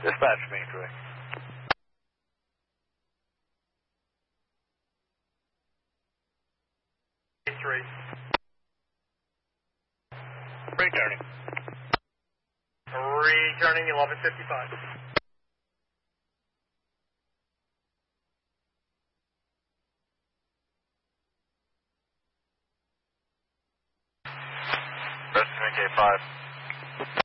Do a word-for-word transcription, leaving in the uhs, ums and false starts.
Dispatch me, Troy. Three. Returning. Returning eleven fifty-five. Rescue K five.